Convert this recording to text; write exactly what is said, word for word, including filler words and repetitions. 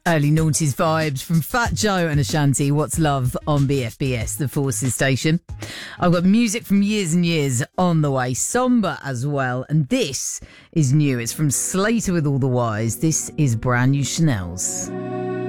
Early noughties vibes from Fat Joe and Ashanti. What's Love on B F B S, the Forces station. I've got music from years and years on the way, somber as well, and this is new. It's from Slater with All the Wise. This is brand new Chanel's.